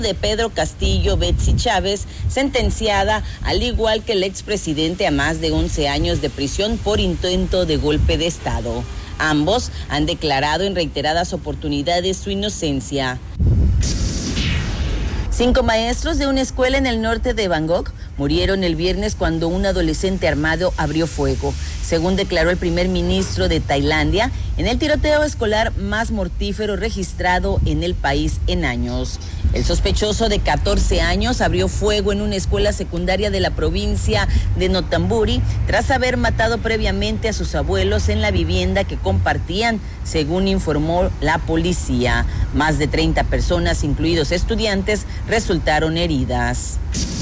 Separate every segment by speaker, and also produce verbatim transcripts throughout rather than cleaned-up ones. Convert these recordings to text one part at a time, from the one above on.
Speaker 1: de Pedro Castillo Betsy Chávez, sentenciada al igual que el expresidente a más de once años de prisión por intento de golpe de Estado. Ambos han declarado en reiteradas oportunidades su inocencia. Cinco maestros de una escuela en el norte de Bangkok murieron el viernes cuando un adolescente armado abrió fuego, según declaró el primer ministro de Tailandia, en el tiroteo escolar más mortífero registrado en el país en años. El sospechoso de catorce años abrió fuego en una escuela secundaria de la provincia de Nonthaburi tras haber matado previamente a sus abuelos en la vivienda que compartían, según informó la policía. Más de treinta personas, incluidos estudiantes, resultaron heridas.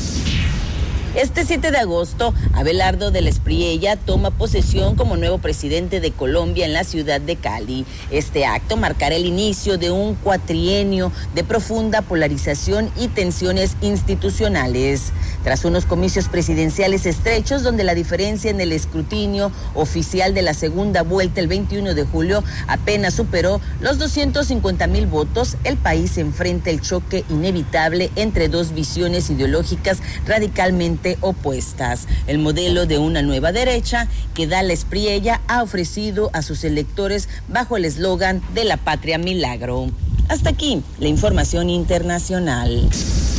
Speaker 1: Este siete de agosto, Abelardo del Espriella toma posesión como nuevo presidente de Colombia en la ciudad de Cali. Este acto marcará el inicio de un cuatrienio de profunda polarización y tensiones institucionales. Tras unos comicios presidenciales estrechos donde la diferencia en el escrutinio oficial de la segunda vuelta el veintiuno de julio apenas superó los doscientos cincuenta mil votos, el país enfrenta el choque inevitable entre dos visiones ideológicas radicalmente opuestas. El modelo de una nueva derecha que Dala Espriella ha ofrecido a sus electores bajo el eslogan de la patria milagro. Hasta aquí la información internacional.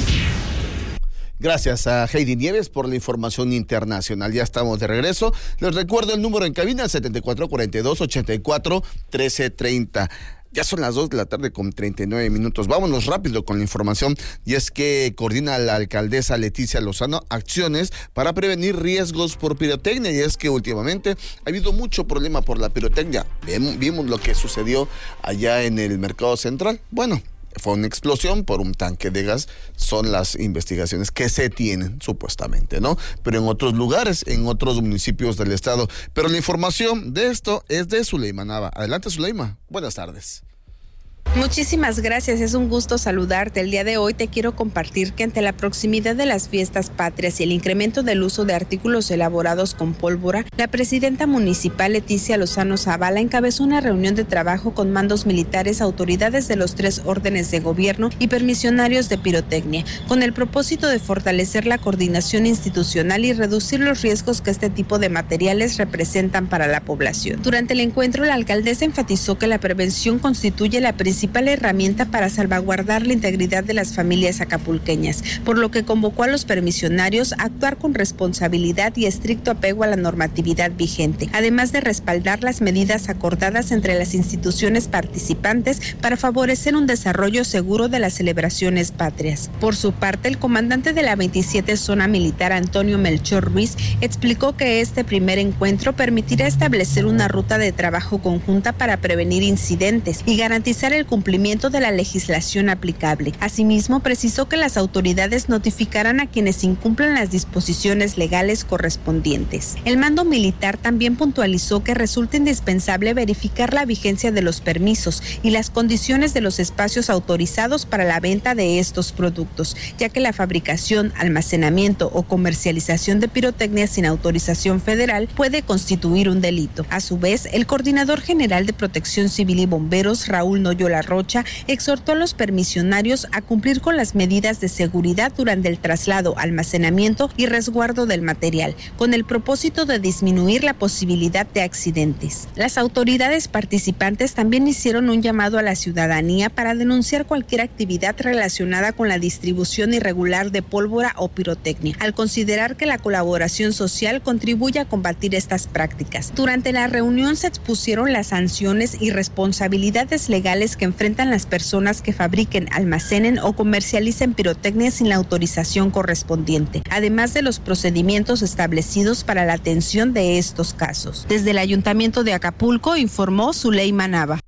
Speaker 2: Gracias a Heidi Nieves por la información internacional. Ya estamos de regreso. Les recuerdo el número en cabina, setenta y cuatro cuarenta y dos, ochenta y cuatro, trece treinta. Ya son las dos de la tarde con treinta y nueve minutos. Vámonos rápido con la información. Y es que coordina la alcaldesa Leticia Lozano acciones para prevenir riesgos por pirotecnia. Y es que últimamente ha habido mucho problema por la pirotecnia. Vimos, vimos lo que sucedió allá en el Mercado Central. Bueno, fue una explosión por un tanque de gas, son las investigaciones que se tienen supuestamente, ¿no? Pero en otros lugares, en otros municipios del estado. Pero la información de esto es de Zuleima Nava. Adelante, Zuleima. Buenas tardes.
Speaker 3: Muchísimas gracias, es un gusto saludarte. El día de hoy te quiero compartir que ante la proximidad de las fiestas patrias y el incremento del uso de artículos elaborados con pólvora, la presidenta municipal Leticia Lozano Zavala encabezó una reunión de trabajo con mandos militares, autoridades de los tres órdenes de gobierno y permisionarios de pirotecnia, con el propósito de fortalecer la coordinación institucional y reducir los riesgos que este tipo de materiales representan para la población. Durante el encuentro, la alcaldesa enfatizó que la prevención constituye la principal herramienta para salvaguardar la integridad de las familias acapulqueñas, por lo que convocó a los permisionarios a actuar con responsabilidad y estricto apego a la normatividad vigente, además de respaldar las medidas acordadas entre las instituciones participantes para favorecer un desarrollo seguro de las celebraciones patrias. Por su parte, el comandante de la veintisiete Zona Militar, Antonio Melchor Ruiz, explicó que este primer encuentro permitirá establecer una ruta de trabajo conjunta para prevenir incidentes y garantizar el cumplimiento de la legislación aplicable. Asimismo, precisó que las autoridades notificarán a quienes incumplan las disposiciones legales correspondientes. El mando militar también puntualizó que resulta indispensable verificar la vigencia de los permisos y las condiciones de los espacios autorizados para la venta de estos productos, ya que la fabricación, almacenamiento o comercialización de pirotecnia sin autorización federal puede constituir un delito. A su vez, el coordinador general de Protección Civil y Bomberos, Raúl Noyo La Rocha, exhortó a los permisionarios a cumplir con las medidas de seguridad durante el traslado, almacenamiento y resguardo del material, con el propósito de disminuir la posibilidad de accidentes. Las autoridades participantes también hicieron un llamado a la ciudadanía para denunciar cualquier actividad relacionada con la distribución irregular de pólvora o pirotecnia, al considerar que la colaboración social contribuye a combatir estas prácticas. Durante la reunión se expusieron las sanciones y responsabilidades legales que enfrentan las personas que fabriquen, almacenen o comercialicen pirotecnia sin la autorización correspondiente, además de los procedimientos establecidos para la atención de estos casos. Desde el Ayuntamiento de Acapulco informó Zuleima Nava.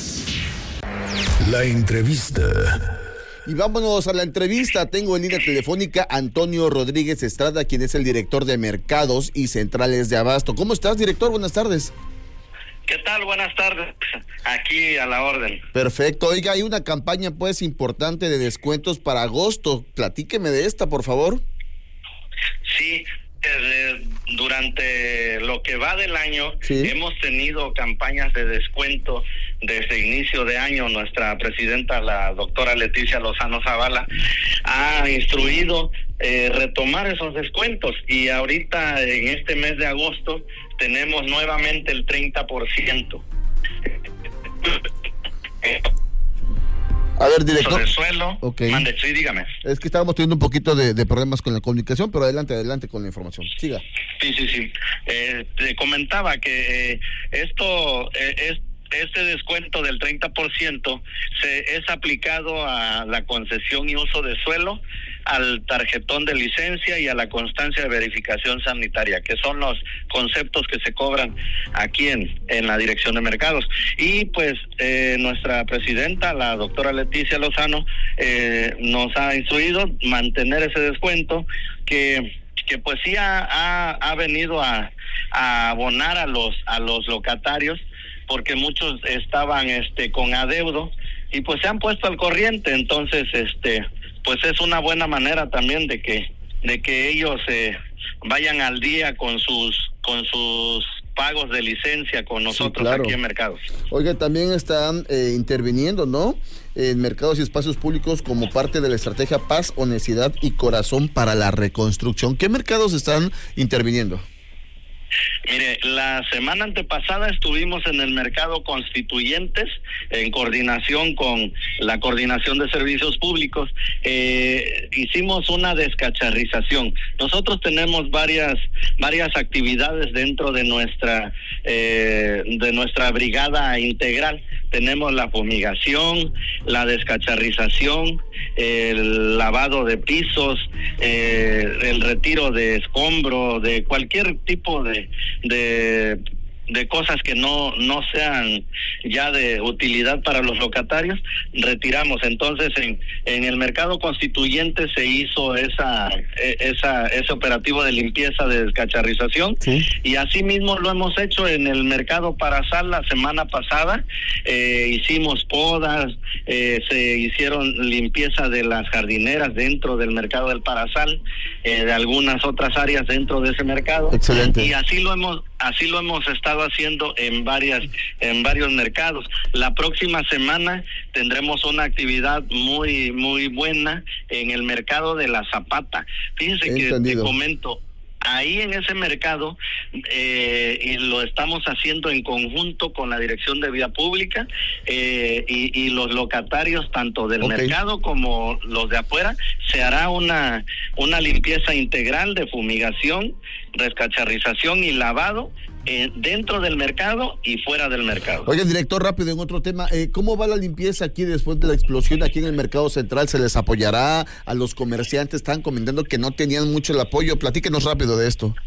Speaker 4: La entrevista.
Speaker 2: Y vámonos a la entrevista. Tengo en línea telefónica a Antonio Rodríguez Estrada, quien es el director de Mercados y Centrales de Abasto. ¿Cómo estás, director? Buenas tardes.
Speaker 5: ¿Qué tal? Buenas tardes. Aquí a la orden.
Speaker 2: Perfecto. Oiga, hay una campaña pues importante de descuentos para agosto. Platíqueme de esta, por favor.
Speaker 5: Sí, eh, durante lo que va del año, sí, hemos tenido campañas de descuento desde inicio de año, nuestra presidenta, la doctora Leticia Lozano Zavala, ha instruido eh, retomar esos descuentos, y ahorita en este mes de agosto tenemos nuevamente el treinta por ciento.
Speaker 2: A ver, director.
Speaker 5: De suelo.
Speaker 2: Okay.
Speaker 5: Mande, sí, dígame.
Speaker 2: Es que estábamos teniendo un poquito de, de problemas con la comunicación, pero adelante, adelante con la información. Siga.
Speaker 5: Sí, sí, sí. Eh, te comentaba que eh, esto eh, es este descuento del treinta por ciento se es aplicado a la concesión y uso de suelo, al tarjetón de licencia y a la constancia de verificación sanitaria, que son los conceptos que se cobran aquí en, en la Dirección de Mercados. Y pues eh, nuestra presidenta, la doctora Leticia Lozano, eh, nos ha instruido mantener ese descuento que que pues sí ha, ha, ha venido a, a abonar a los a los locatarios, porque muchos estaban este con adeudo y pues se han puesto al corriente. Entonces este pues es una buena manera también de que de que ellos eh, vayan al día con sus con sus pagos de licencia con nosotros, sí, claro, aquí en Mercados.
Speaker 2: Oiga, también están eh, interviniendo, ¿no?, en mercados y espacios públicos como parte de la estrategia Paz, Honestidad y Corazón para la Reconstrucción. ¿Qué mercados están interviniendo?
Speaker 5: Mire, la semana antepasada estuvimos en el mercado Constituyentes en coordinación con la Coordinación de Servicios Públicos. Eh, hicimos una descacharrización. Nosotros tenemos varias varias actividades dentro de nuestra eh, de nuestra brigada integral. Tenemos la fumigación, la descacharrización, el lavado de pisos, eh, el retiro de escombro, de cualquier tipo de de de cosas que no no sean ya de utilidad para los locatarios, retiramos. Entonces en en el mercado Constituyente se hizo esa esa ese operativo de limpieza, de descacharrización, sí, y así mismo lo hemos hecho en el mercado Parasal. La semana pasada eh, hicimos podas, eh, se hicieron limpieza de las jardineras dentro del mercado del Parasal, eh, de algunas otras áreas dentro de ese mercado.
Speaker 2: Excelente.
Speaker 5: Y así lo hemos así lo hemos estado haciendo en varias en varios mercados. La próxima semana tendremos una actividad muy muy buena en el mercado de la Zapata. Fíjense que te comento, ahí en ese mercado eh, y lo estamos haciendo en conjunto con la Dirección de Vía Pública eh, y, y los locatarios tanto del okay. mercado como los de afuera. Se hará una una limpieza integral de fumigación, descacharrización y lavado eh, dentro del mercado y fuera del mercado.
Speaker 2: Oye, director, rápido en otro tema, eh, ¿cómo va la limpieza aquí después de la explosión aquí en el mercado central? ¿Se les apoyará a los comerciantes? Están comentando que no tenían mucho el apoyo. Platíquenos rápido de esto.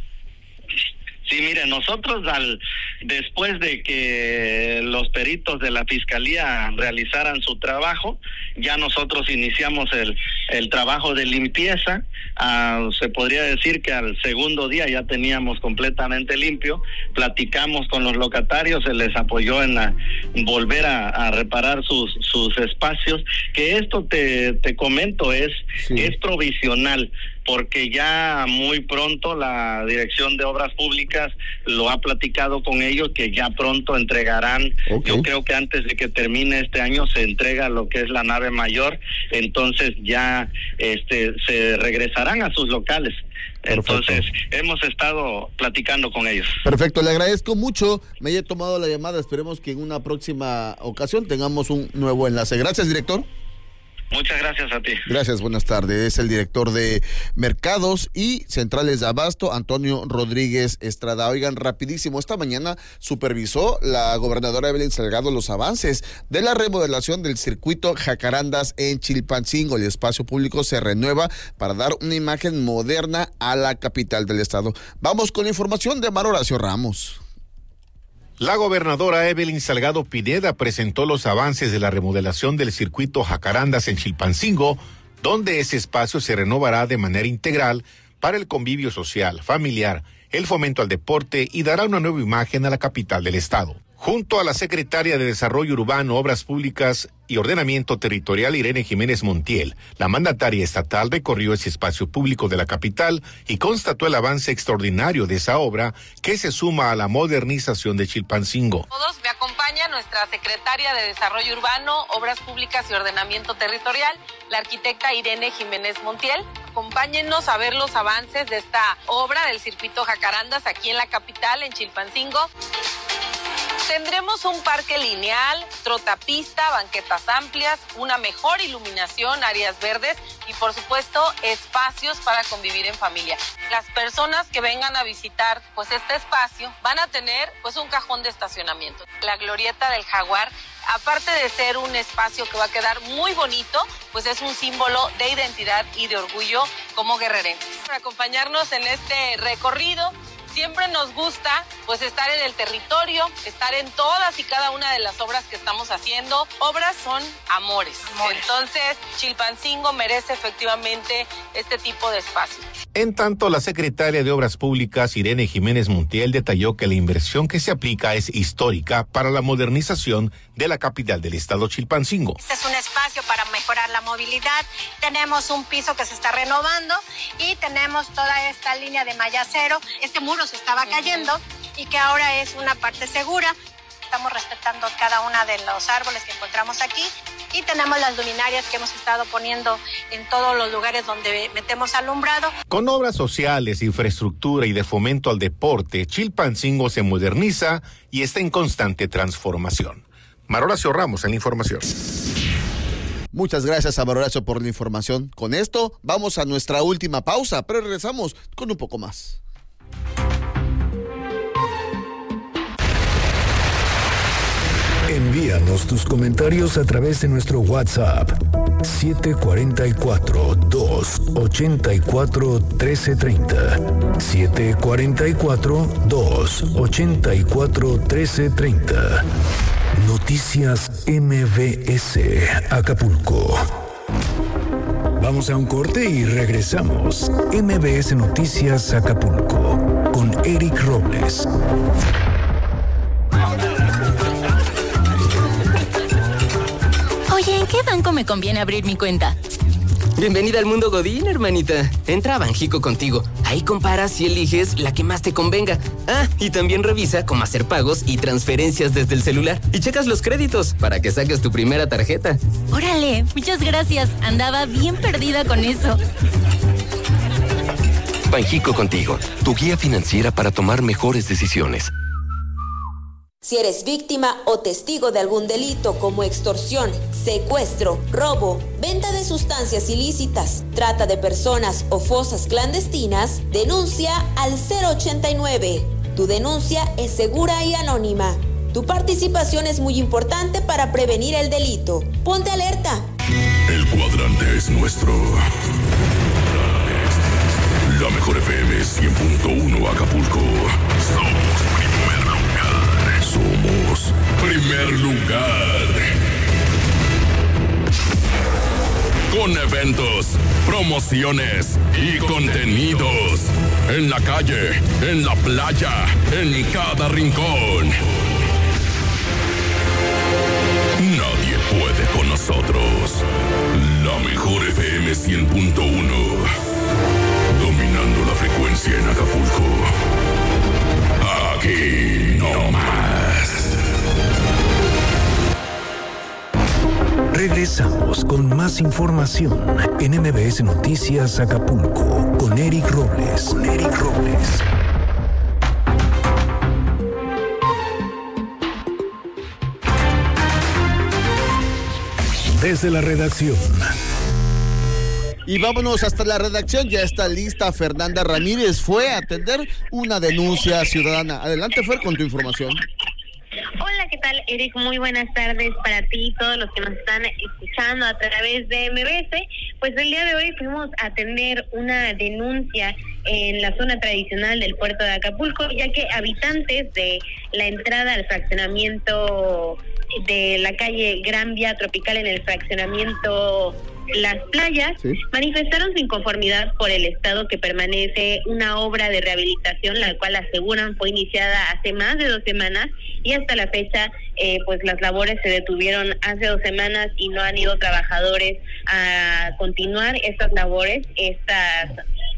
Speaker 5: Sí, mire, nosotros al después de que los peritos de la Fiscalía realizaran su trabajo, ya nosotros iniciamos el, el trabajo de limpieza. Ah, se podría decir que al segundo día ya teníamos completamente limpio. Platicamos con los locatarios, se les apoyó en la volver a, a reparar sus sus espacios, que esto te, te comento es, sí. es provisional, porque ya muy pronto la Dirección de Obras Públicas lo ha platicado con ellos, que ya pronto entregarán, okay. yo creo que antes de que termine este año se entrega lo que es la nave mayor, entonces ya este se regresarán a sus locales. Perfecto. Entonces hemos estado platicando con ellos.
Speaker 2: Perfecto, le agradezco mucho, me haya tomado la llamada, esperemos que en una próxima ocasión tengamos un nuevo enlace. Gracias, director.
Speaker 5: Muchas gracias a ti.
Speaker 2: Gracias, buenas tardes. Es el director de Mercados y Centrales de Abasto, Antonio Rodríguez Estrada. Oigan, rapidísimo, esta mañana supervisó la gobernadora Evelyn Salgado los avances de la remodelación del circuito Jacarandas en Chilpancingo. El espacio público se renueva para dar una imagen moderna a la capital del estado. Vamos con la información de Amar Horacio Ramos.
Speaker 4: La gobernadora Evelyn Salgado Pineda presentó los avances de la remodelación del circuito Jacarandas en Chilpancingo, donde ese espacio se renovará de manera integral para el convivio social, familiar, el fomento al deporte y dará una nueva imagen a la capital del estado. Junto a la secretaria de Desarrollo Urbano, Obras Públicas y Ordenamiento Territorial, Irene Jiménez Montiel, la mandataria estatal recorrió ese espacio público de la capital y constató el avance extraordinario de esa obra que se suma a la modernización de Chilpancingo.
Speaker 6: Todos me acompañan nuestra secretaria de Desarrollo Urbano, Obras Públicas y Ordenamiento Territorial, la arquitecta Irene Jiménez Montiel. Acompáñennos a ver los avances de esta obra del Circuito Jacarandas aquí en la capital, en Chilpancingo. Tendremos un parque lineal, trotapista, banquetas amplias, una mejor iluminación, áreas verdes y, por supuesto, espacios para convivir en familia. Las personas que vengan a visitar pues este espacio van a tener pues un cajón de estacionamiento. La Glorieta del Jaguar, aparte de ser un espacio que va a quedar muy bonito, pues es un símbolo de identidad y de orgullo como guerrerenses. Para acompañarnos en este recorrido, siempre nos gusta pues estar en el territorio, estar en todas y cada una de las obras que estamos haciendo. Obras son amores. amores. Entonces, Chilpancingo merece efectivamente este tipo de espacios.
Speaker 4: En tanto, la secretaria de Obras Públicas, Irene Jiménez Montiel, detalló que la inversión que se aplica es histórica para la modernización de la capital del estado, Chilpancingo.
Speaker 7: Este es un espacio para mejorar la movilidad. Tenemos un piso que se está renovando y tenemos toda esta línea de malla cero. Este muro se estaba cayendo y que ahora es una parte segura. Estamos respetando cada uno de los árboles que encontramos aquí y tenemos las luminarias que hemos estado poniendo en todos los lugares donde metemos alumbrado.
Speaker 4: Con obras sociales, infraestructura y de fomento al deporte, Chilpancingo se moderniza y está en constante transformación. Maroracio Ramos en la información.
Speaker 2: Muchas gracias a Maroracio por la información. Con esto vamos a nuestra última pausa, pero regresamos con un poco más.
Speaker 8: Envíanos tus comentarios a través de nuestro WhatsApp siete cuatro cuatro, dos ocho cuatro, uno tres tres cero. siete cuatro cuatro, dos ocho cuatro, uno tres tres cero. Noticias M B S Acapulco. Vamos a un corte y regresamos. M B S Noticias Acapulco con Eric Robles.
Speaker 9: Oye, ¿en qué banco me conviene abrir mi cuenta?
Speaker 10: Bienvenida al mundo Godín, hermanita. Entra a Banjico Contigo. Ahí comparas y eliges la que más te convenga. Ah, y también revisa cómo hacer pagos y transferencias desde el celular. Y checas los créditos para que saques tu primera tarjeta.
Speaker 9: Órale, muchas gracias. Andaba bien perdida con eso.
Speaker 11: Banjico Contigo, tu guía financiera para tomar mejores decisiones.
Speaker 12: Si eres víctima o testigo de algún delito como extorsión, secuestro, robo, venta de sustancias ilícitas, trata de personas o fosas clandestinas, denuncia al cero ochenta y nueve. Tu denuncia es segura y anónima. Tu participación es muy importante para prevenir el delito. Ponte alerta.
Speaker 13: El cuadrante es nuestro. La mejor F M cien punto uno Acapulco. Somos primer lugar. Somos primer lugar. Con eventos, promociones y contenidos. En la calle, en la playa, en cada rincón. Nadie puede con nosotros. La mejor F M cien punto uno. Dominando la frecuencia en Acapulco. Aquí no más.
Speaker 8: Regresamos con más información en M B S Noticias Acapulco con Eric Robles. Con Eric Robles. Desde la redacción.
Speaker 2: Y vámonos hasta la redacción, ya está lista Fernanda Ramírez, fue a atender una denuncia ciudadana. Adelante, Fer, con tu información.
Speaker 14: Hola, ¿qué tal, Eric? Muy buenas tardes para ti y todos los que nos están escuchando a través de M B S. Pues el día de hoy fuimos a atender una denuncia en la zona tradicional del puerto de Acapulco, ya que habitantes de la entrada al fraccionamiento de la calle Gran Vía Tropical en el fraccionamiento Las Playas, ¿sí?, manifestaron su inconformidad por el estado que permanece una obra de rehabilitación, la cual aseguran fue iniciada hace más de dos semanas y hasta la fecha eh, pues las labores se detuvieron hace dos semanas y no han ido trabajadores a continuar estas labores, estas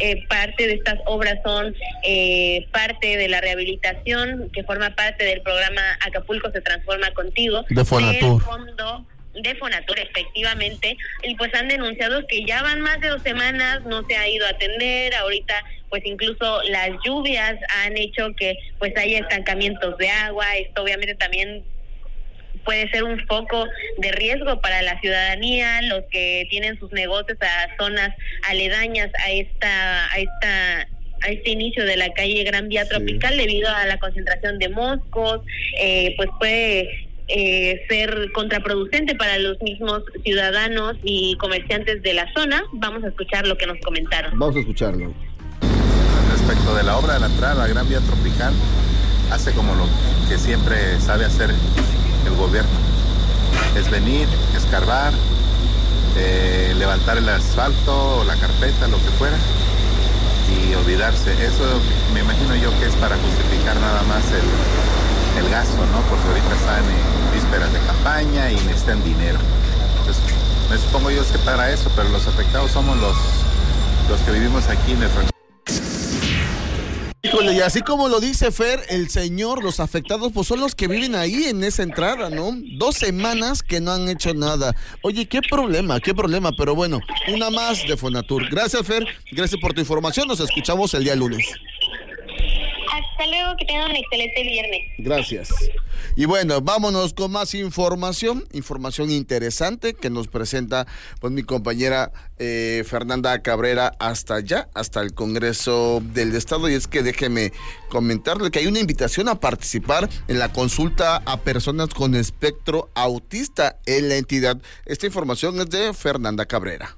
Speaker 14: eh, parte de estas obras son eh, parte de la rehabilitación que forma parte del programa Acapulco se transforma contigo.
Speaker 2: De Fonatur.
Speaker 14: Del fondo de Fonatur, efectivamente, y pues han denunciado que ya van más de dos semanas, no se ha ido a atender. Ahorita pues incluso las lluvias han hecho que pues haya estancamientos de agua. Esto obviamente también puede ser un foco de riesgo para la ciudadanía, los que tienen sus negocios a zonas aledañas a esta a esta a este inicio de la calle Gran Vía Tropical, sí, debido a la concentración de moscos. Eh, pues puede eh, ser contraproducente para los mismos ciudadanos y comerciantes de la zona. Vamos a escuchar lo que nos comentaron.
Speaker 2: Vamos a escucharlo.
Speaker 15: Respecto de la obra de la entrada a la Gran Vía Tropical, hace como lo que siempre sabe hacer el gobierno, es venir, escarbar, eh, levantar el asfalto o la carpeta, lo que fuera, y olvidarse. Eso me imagino yo que es para justificar nada más el, el gasto, ¿no? Porque ahorita están en vísperas de campaña y necesitan dinero. Entonces, me supongo yo que para eso, pero los afectados somos los, los que vivimos aquí en el francisco.
Speaker 2: Híjole, y así como lo dice Fer, el señor, los afectados pues son los que viven ahí en esa entrada, ¿no? Dos semanas que no han hecho nada. Oye, qué problema, qué problema, pero bueno, una más de Fonatur. Gracias, Fer, gracias por tu información, nos escuchamos el día lunes.
Speaker 14: Hasta luego, que tengan un excelente viernes.
Speaker 2: Gracias. Y bueno, vámonos con más información, información interesante que nos presenta pues mi compañera eh, Fernanda Cabrera hasta allá, hasta el Congreso del Estado. Y es que déjeme comentarle que hay una invitación a participar en la consulta a personas con espectro autista en la entidad. Esta información es de Fernanda Cabrera.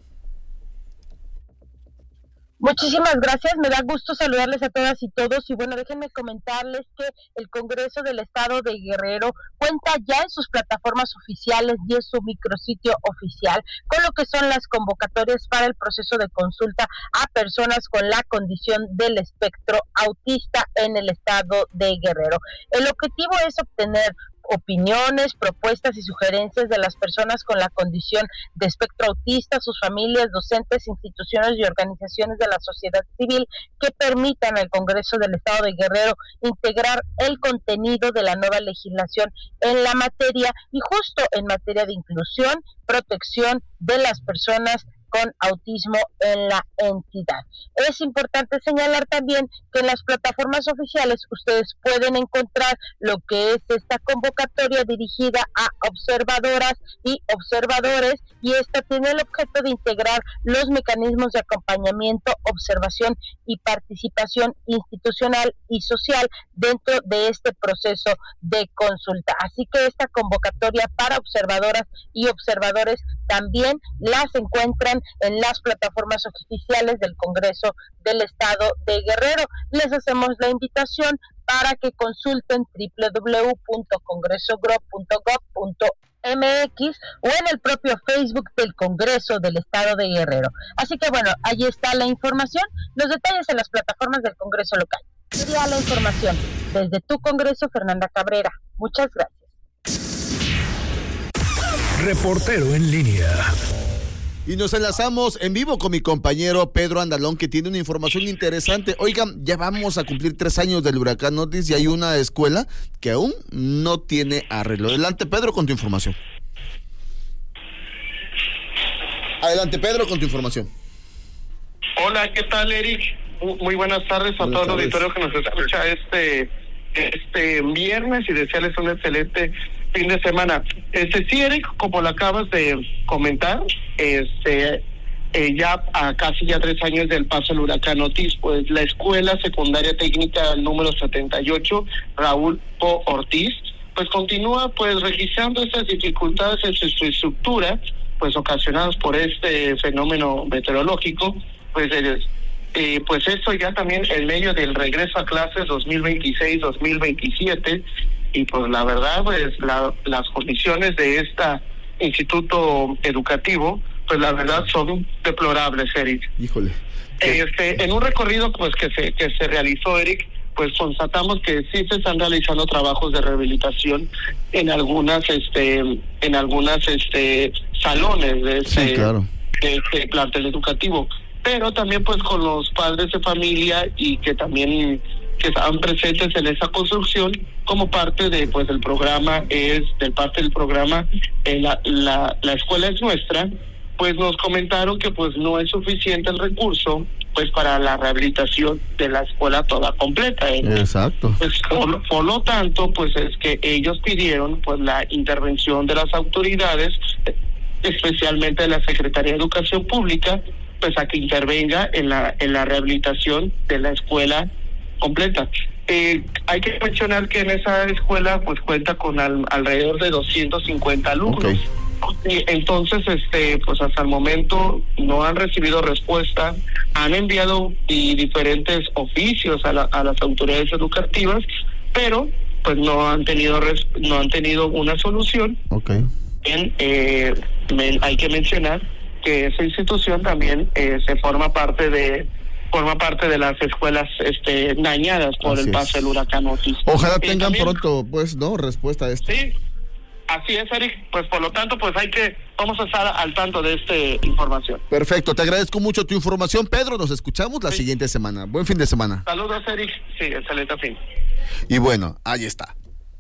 Speaker 16: Muchísimas gracias, me da gusto saludarles a todas y todos y bueno, déjenme comentarles que el Congreso del Estado de Guerrero cuenta ya en sus plataformas oficiales y en su micrositio oficial con lo que son las convocatorias para el proceso de consulta a personas con la condición del espectro autista en el Estado de Guerrero. El objetivo es obtener opiniones, propuestas y sugerencias de las personas con la condición de espectro autista, sus familias, docentes, instituciones y organizaciones de la sociedad civil que permitan al Congreso del Estado de Guerrero integrar el contenido de la nueva legislación en la materia y justo en materia de inclusión, protección de las personas con autismo en la entidad. Es importante señalar también que en las plataformas oficiales ustedes pueden encontrar lo que es esta convocatoria dirigida a observadoras y observadores y esta tiene el objeto de integrar los mecanismos de acompañamiento, observación y participación institucional y social dentro de este proceso de consulta. Así que esta convocatoria para observadoras y observadores también las encuentran en las plataformas oficiales del Congreso del Estado de Guerrero. Les hacemos la invitación para que consulten doble u doble u doble u punto congreso gro punto gob punto eme equis o en el propio Facebook del Congreso del Estado de Guerrero. Así que bueno, ahí está la información, los detalles en las plataformas del Congreso local. Sería la información desde tu Congreso, Fernanda Cabrera. Muchas gracias.
Speaker 8: Reportero en línea.
Speaker 2: Y nos enlazamos en vivo con mi compañero Pedro Andalón, que tiene una información interesante. Oigan, ya vamos a cumplir tres años del huracán Otis y hay una escuela que aún no tiene arreglo. Adelante, Pedro, con tu información. Adelante, Pedro, con tu información.
Speaker 17: Hola, ¿qué tal, Eric? Muy buenas tardes a todo el auditorio que nos escucha este, este viernes y desearles un excelente fin de semana. Este sí, Eric, como lo acabas de comentar, este eh, ya a casi ya tres años del paso del huracán Otis, pues la escuela secundaria técnica número setenta y ocho, Raúl O. Ortiz, pues continúa pues registrando estas dificultades en su estructura, pues ocasionadas por este fenómeno meteorológico, pues eh, eh, pues esto ya también en medio del regreso a clases dos mil veintiséis dos mil veintisiete. Y pues la verdad, pues la, las condiciones de este instituto educativo, pues la verdad son deplorables, Eric.
Speaker 2: Híjole.
Speaker 17: Este, en un recorrido pues que se que se realizó, Eric, pues constatamos que sí se están realizando trabajos de rehabilitación en algunas, este, en algunas, este, salones de este, sí, claro, de este plantel educativo. pero también pues con los padres de familia y que también que estaban presentes en esa construcción como parte de pues del programa es del parte del programa eh, la, la la escuela es nuestra, pues nos comentaron que pues no es suficiente el recurso pues para la rehabilitación de la escuela toda completa. ¿eh?
Speaker 2: Exacto.
Speaker 17: Pues por, por lo tanto pues es que ellos pidieron pues la intervención de las autoridades, especialmente de la Secretaría de Educación Pública, pues a que intervenga en la en la rehabilitación de la escuela completa. Eh, hay que mencionar que en esa escuela pues cuenta con al, alrededor de doscientos cincuenta alumnos. Okay. Y entonces, este, pues hasta el momento no han recibido respuesta, han enviado y diferentes oficios a, la, a las autoridades educativas, pero pues no han tenido res, no han tenido una solución.
Speaker 2: Okay.
Speaker 17: En, eh, men, hay que mencionar que esa institución también eh, se forma parte de forma parte de las escuelas este dañadas por Así el paso del huracán Otis.
Speaker 2: Ojalá tengan también, pronto, pues, no respuesta a esto.
Speaker 17: Sí. Así es, Eric, pues por lo tanto, pues hay que, vamos a estar al tanto de esta información.
Speaker 2: Perfecto, te agradezco mucho tu información, Pedro, nos escuchamos la sí. siguiente semana. Buen fin de semana.
Speaker 17: Saludos, Eric, sí, excelente fin.
Speaker 2: Y bueno, ahí está.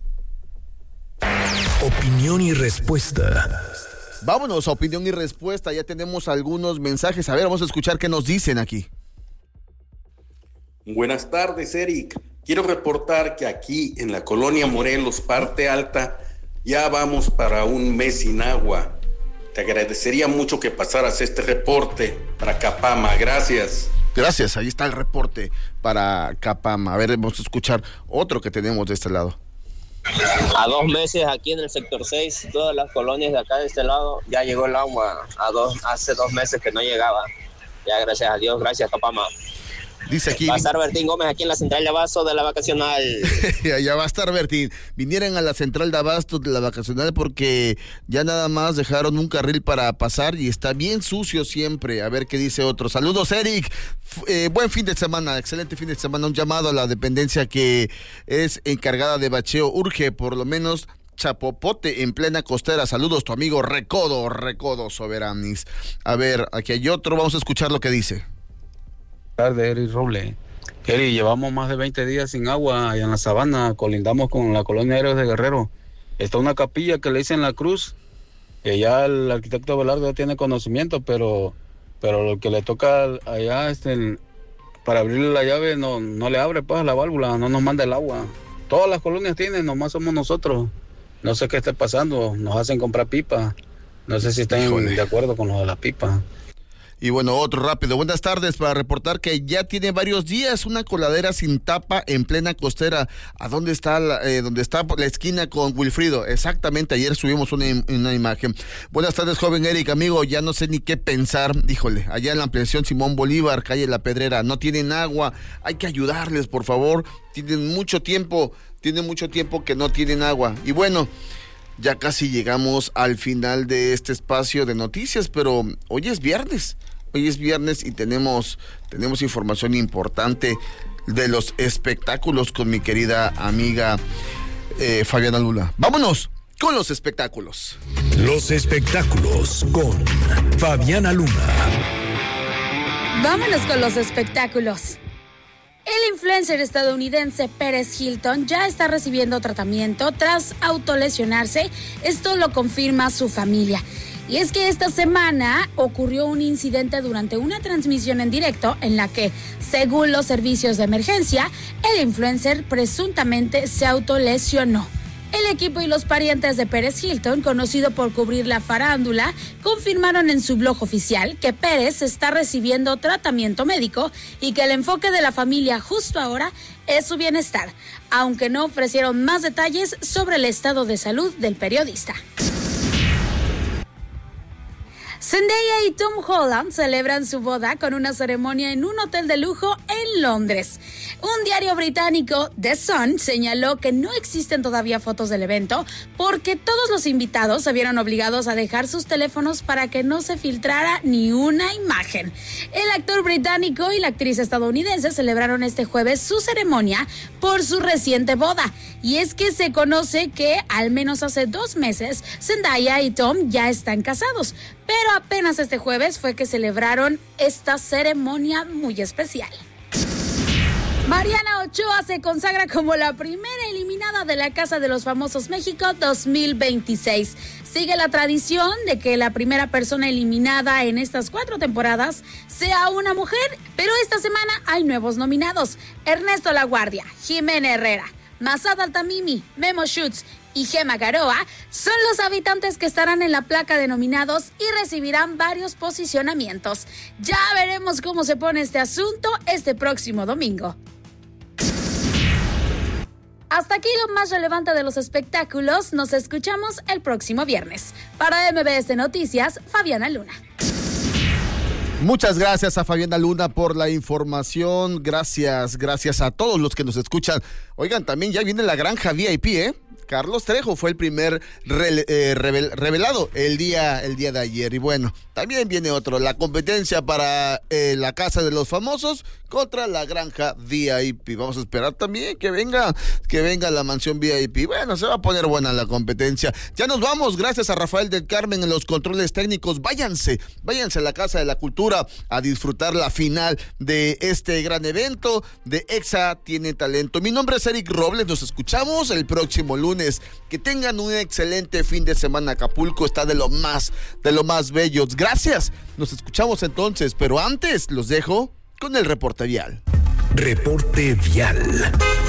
Speaker 8: Opinión y respuesta.
Speaker 2: Vámonos a opinión y respuesta, ya tenemos algunos mensajes, a ver, vamos a escuchar qué nos dicen aquí.
Speaker 18: Buenas tardes, Eric. Quiero reportar que aquí en la colonia Morelos, parte alta, ya vamos para un mes sin agua. Te agradecería mucho que pasaras este reporte para Capama. Gracias.
Speaker 2: Gracias, ahí está el reporte para Capama. A ver, vamos a escuchar otro que tenemos de este lado.
Speaker 19: A dos meses aquí en el sector seis, todas las colonias de acá de este lado, ya llegó el agua. A dos, hace dos meses que no llegaba. Ya gracias a Dios, gracias Capama.
Speaker 2: Dice aquí.
Speaker 19: Va a estar Bertín Gómez aquí en la central de abasto de la vacacional.
Speaker 2: Ya va a estar Bertín. Vinieran a la central de abasto de la vacacional porque ya nada más dejaron un carril para pasar y está bien sucio siempre. A ver qué dice otro. Saludos, Eric. Eh, buen fin de semana, excelente fin de semana. Un llamado a la dependencia que es encargada de bacheo. Urge por lo menos chapopote en plena costera. Saludos, tu amigo Recodo, Recodo Soberanis. A ver, aquí hay otro. Vamos a escuchar lo que dice.
Speaker 20: Tarde, Eric Roble. Eric, llevamos más de veinte días sin agua allá en la sabana, colindamos con la colonia Héroes de Guerrero. Está una capilla que le dicen La Cruz, que ya el arquitecto Velardo ya tiene conocimiento, pero pero lo que le toca allá, este, para abrirle la llave no, no le abre pues la válvula, no nos manda el agua. Todas las colonias tienen, nomás somos nosotros. No sé qué esté pasando, nos hacen comprar pipa. No sé si están Híjole. de acuerdo con lo de la pipa.
Speaker 2: Y bueno, otro rápido. Buenas tardes, para reportar que ya tiene varios días una coladera sin tapa en plena costera. ¿A dónde está la, eh, dónde está la esquina con Wilfrido? Exactamente, ayer subimos una, una imagen. Buenas tardes, joven Eric, amigo, ya no sé ni qué pensar. Híjole, allá en la ampliación Simón Bolívar, calle La Pedrera, no tienen agua. Hay que ayudarles, por favor. Tienen mucho tiempo, tienen mucho tiempo que no tienen agua. Y bueno, ya casi llegamos al final de este espacio de noticias, pero hoy es viernes. Hoy es viernes y tenemos, tenemos información importante de los espectáculos con mi querida amiga eh, Fabiana Luna. Vámonos con los espectáculos.
Speaker 8: Los espectáculos con Fabiana Luna.
Speaker 21: Vámonos con los espectáculos. El influencer estadounidense Pérez Hilton ya está recibiendo tratamiento tras autolesionarse. Esto lo confirma su familia. Y es que esta semana ocurrió un incidente durante una transmisión en directo en la que, según los servicios de emergencia, el influencer presuntamente se autolesionó. El equipo y los parientes de Pérez Hilton, conocido por cubrir la farándula, confirmaron en su blog oficial que Pérez está recibiendo tratamiento médico y que el enfoque de la familia justo ahora es su bienestar, aunque no ofrecieron más detalles sobre el estado de salud del periodista. Zendaya y Tom Holland celebran su boda con una ceremonia en un hotel de lujo en Londres. Un diario británico, The Sun, señaló que no existen todavía fotos del evento porque todos los invitados se vieron obligados a dejar sus teléfonos para que no se filtrara ni una imagen. El actor británico y la actriz estadounidense celebraron este jueves su ceremonia por su reciente boda. Y es que se conoce que al menos hace dos meses Zendaya y Tom ya están casados, pero apenas este jueves fue que celebraron esta ceremonia muy especial. Mariana Ochoa se consagra como la primera eliminada de la Casa de los Famosos México dos mil veintiséis. Sigue la tradición de que la primera persona eliminada en estas cuatro temporadas sea una mujer, pero esta semana hay nuevos nominados. Ernesto Laguardia, Jimena Herrera, Masad Altamimi, Memo Schutz y Gema Garoa son los habitantes que estarán en la placa de nominados y recibirán varios posicionamientos. Ya veremos cómo se pone este asunto este próximo domingo. Hasta aquí lo más relevante de los espectáculos. Nos escuchamos el próximo viernes. Para M B S Noticias, Fabiana Luna.
Speaker 2: Muchas gracias a Fabiana Luna por la información. Gracias, gracias a todos los que nos escuchan. Oigan, también ya viene la granja V I P, ¿eh? Carlos Trejo fue el primer re, eh, revel, revelado el día, el día de ayer. Y bueno, también viene otro, la competencia para eh, la Casa de los Famosos contra la granja V I P. Vamos a esperar también que venga, que venga la mansión V I P. Bueno, se va a poner buena la competencia. Ya nos vamos, gracias a Rafael del Carmen en los controles técnicos. Váyanse, váyanse a la Casa de la Cultura a disfrutar la final de este gran evento de Exa Tiene Talento. Mi nombre es Eric Robles, nos escuchamos el próximo lunes. Que tengan un excelente fin de semana. Acapulco está de lo más, de lo más bellos. Gracias. Nos escuchamos entonces, pero antes los dejo con el reporte vial.
Speaker 8: Reporte vial.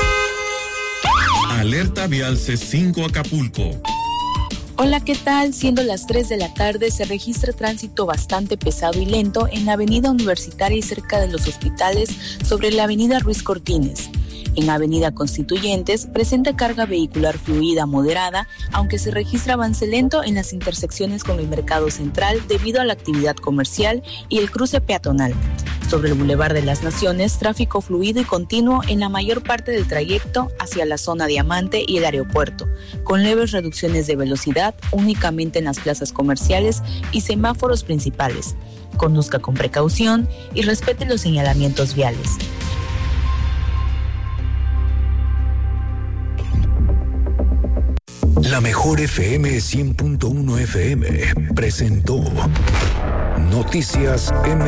Speaker 13: Alerta vial C cinco Acapulco.
Speaker 1: Hola, ¿qué tal? Siendo las tres de la tarde, se registra tránsito bastante pesado y lento en la avenida Universitaria y cerca de los hospitales sobre la avenida Ruiz Cortines. En Avenida Constituyentes presenta carga vehicular fluida moderada, aunque se registra avance lento en las intersecciones con el Mercado Central debido a la actividad comercial y el cruce peatonal. Sobre el Boulevard de las Naciones, tráfico fluido y continuo en la mayor parte del trayecto hacia la zona Diamante y el aeropuerto, con leves reducciones de velocidad únicamente en las plazas comerciales y semáforos principales. Conduzca con precaución y respete los señalamientos viales.
Speaker 8: La mejor F M cien punto uno F M presentó Noticias M